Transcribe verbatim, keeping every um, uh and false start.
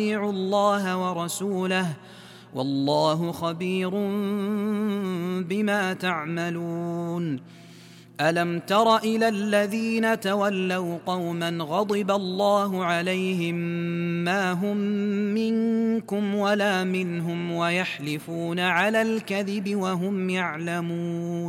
وأطيعوا الله ورسوله والله خبير بما تعملون. ألم تر إلى الذين تولوا قوما غضب الله عليهم ما هم منكم ولا منهم ويحلفون على الكذب وهم يعلمون